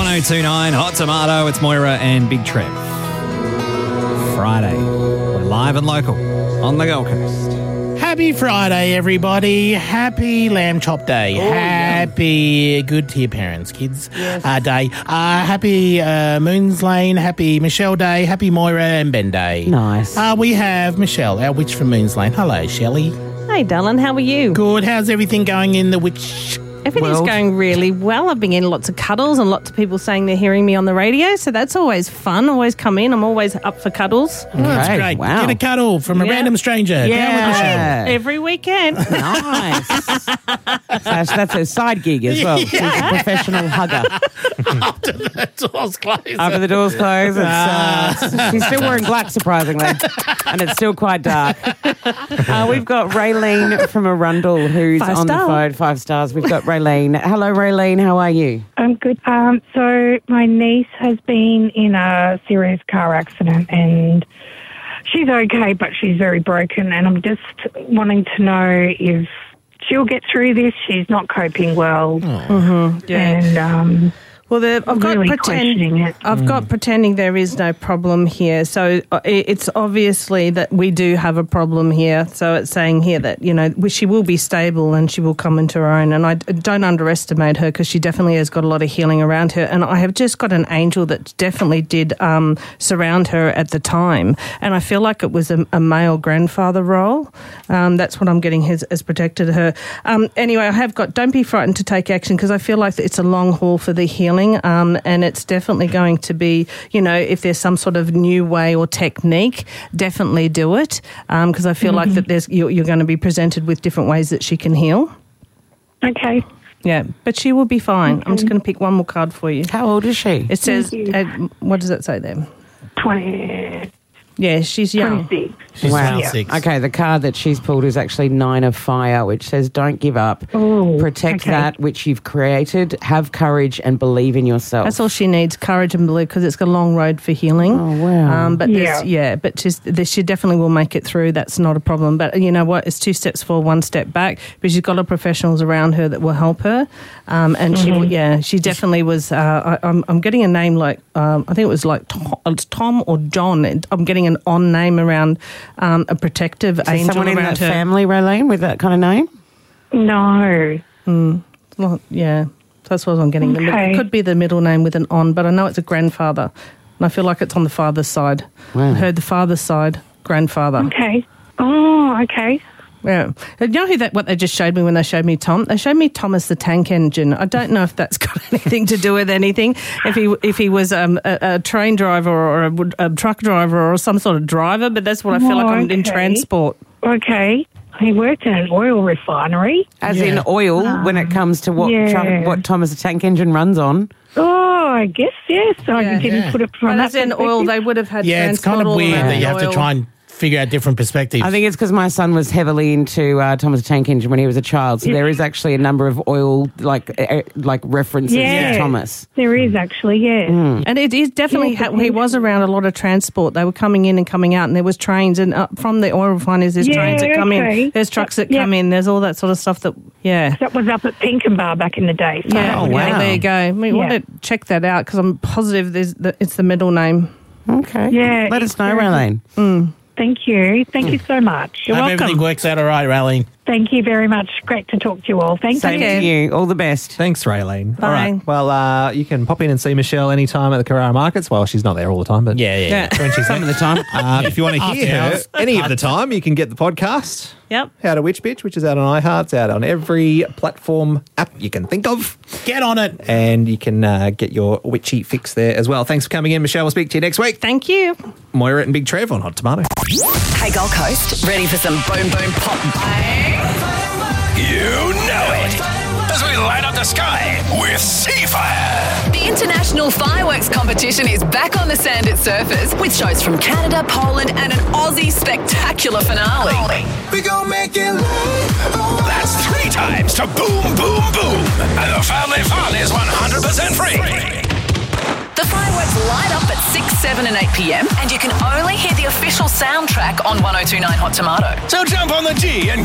1029 Hot Tomato. It's Moira and Big Trev. Friday. We're live and local on the Gold Coast. Happy Friday, everybody. Happy Lamb Chop Day. Happy good to your parents, kids, day. Happy Moons Lane. Happy Michelle Day. Happy Moira and Ben Day. Nice. We have Michelle, our witch from Moons Lane. Hello, Shelley. Hey, darling, how are you? Good. How's everything going in the witch Everything's world? going really well. I've been getting lots of cuddles and lots of people saying they're hearing me on the radio, so that's always fun. Always come in. I'm always up for cuddles. Oh, that's Okay, great. wow. Get a cuddle from a random stranger. Down with Michelle. Every weekend. Nice. That's her side gig as well. She's a professional hugger. After the doors closed. After the doors close, she's still wearing black, surprisingly, and it's still quite dark. We've got Raylene from Arundel who's on the phone. 5 stars. We've got Raylene. Hello, Raylene. How are you? I'm good. So my niece has been in a serious car accident and she's okay, but she's very broken. And I'm just wanting to know if she'll get through this. She's not coping well. And Well, I've got really questioning it. I've got pretending there is no problem here. So it's obviously that we do have a problem here. So it's saying here that, you know, she will be stable and she will come into her own. And I don't underestimate her because she definitely has got a lot of healing around her. And I have just got an angel that definitely did surround her at the time. And I feel like it was a male grandfather role. That's what I'm getting has protected her. Anyway, I have got, don't be frightened to take action because I feel like it's a long haul for the healing. And it's definitely going to be, you know, if there's some sort of new way or technique, definitely do it because I feel like that you're going to be presented with different ways that she can heal. Okay. Yeah, but she will be fine. I'm just going to pick one more card for you. How old is she? It says, what does it say there? 20. Yeah, she's young. 26. She's 26. Okay, the card that she's pulled is actually 9 of Fire, which says don't give up. Oh, Protect okay. that which you've created. Have courage and believe in yourself. That's all she needs, courage and belief, because it's got a long road for healing. Oh, wow. But she definitely will make it through. That's not a problem. But you know what? It's 2 steps forward, 1 step back. But she's got a lot of professionals around her that will help her. And she definitely was. I'm getting a name like I think it was like Tom or John. I'm getting an on name around a protective angel someone in around that her. family, Raylene, with that kind of name? No. Well, yeah, that's what I'm getting. Okay. It could be the middle name with an on, but I know it's a grandfather. And I feel like it's on the father's side. Wow. I heard the father's side, grandfather. Okay. Oh, okay. Yeah. You know what they just showed me when they showed me Tom? They showed me Thomas the Tank Engine. I don't know if that's got anything to do with anything. If he was a train driver or a truck driver or some sort of driver, but that's what I feel like I'm in transport. Okay. He worked in an oil refinery. As in oil, when it comes to what Thomas the Tank Engine runs on. Oh, I guess, yes. I didn't put it from Well, that as in oil, perspective. they would have had Yeah, it's transport kind of all weird around that you have to oil. try and figure out different perspectives. I think it's because my son was heavily into Thomas the Tank Engine when he was a child, so there is actually a number of oil like references to Thomas. There is actually, yeah. And it is definitely, he was around a lot of transport. They were coming in and coming out, and there was trains, and from the oil refineries, there's trains that come in, there's trucks that come in, there's all that sort of stuff that, That was up at Pinkenbar back in the day. So yeah, there you go. We want to check that out because I'm positive it's the middle name. Okay. Yeah. Let us know, Raylene. Thank you. Thank you so much. You're Hope welcome. everything works out all right, Raylene. Thank you very much. Great to talk to you all. Thank Same you. to you. All the best. Thanks, Raylene. Bye. All right. Well, you can pop in and see Michelle anytime at the Carrara Markets. Well, she's not there all the time, but Yeah. when she's Some of the time. if you want to hear her hours. any of the time, you can get the podcast. Yep. How to Witch Bitch, which is out on iHeart. It's out on every platform app you can think of. Get on it. And you can get your witchy fix there as well. Thanks for coming in, Michelle. We'll speak to you next week. Thank you. Moira and Big Trev on Hot Tomato. Hey, Gold Coast, ready for some boom, boom, pop, bang? You know it. As we light up the sky with Seafire. The International Fireworks Competition is back on the sand at Surfers with shows from Canada, Poland, and an Aussie spectacular finale. We gon' make it live. That's 3 times to boom, boom, boom. And the family fun is 100% free. The fireworks light up at 6, 7 and 8 p.m. and you can only hear the official soundtrack on 1029 Hot Tomato. So jump on the G and